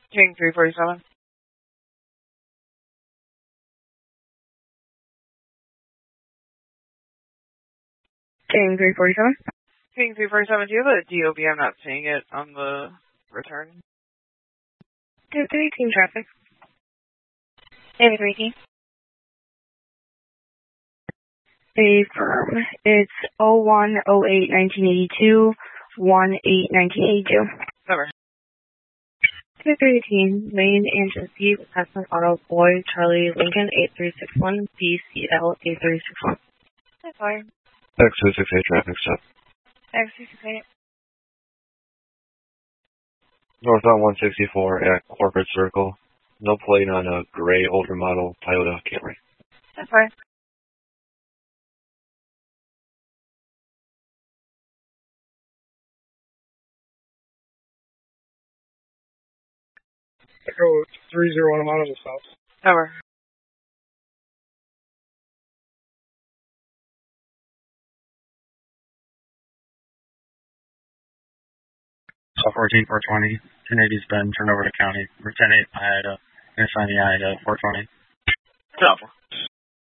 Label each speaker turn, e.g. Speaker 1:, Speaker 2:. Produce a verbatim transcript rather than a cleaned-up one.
Speaker 1: King three forty-seven.
Speaker 2: King three forty-seven.
Speaker 1: King three forty-seven, do you have a D O B? I'm not seeing it on the return.
Speaker 2: three eighteen traffic.
Speaker 3: David Reiki.
Speaker 2: A firm. It's oh one oh eight nineteen eighty-two, one eight nineteen eighty-two.
Speaker 1: Number.
Speaker 2: two three eighteen, Lane and Jesse, Wisconsin Auto Boy, Charlie Lincoln, eight three six one, B C L eight three six one.
Speaker 3: That's fine.
Speaker 4: X two six eight traffic stop.
Speaker 3: X two six eight.
Speaker 4: Northbound one sixty-four at Corporate Circle. No plate on a gray older model Toyota Camry.
Speaker 3: That's fine.
Speaker 5: Echo three zero one, I'm out of the south.
Speaker 1: Number.
Speaker 6: So fourteen four twenty, ten eighty's been turned over to county. For ten eight, I had a, and assigning I had a four twenty.
Speaker 1: Stop.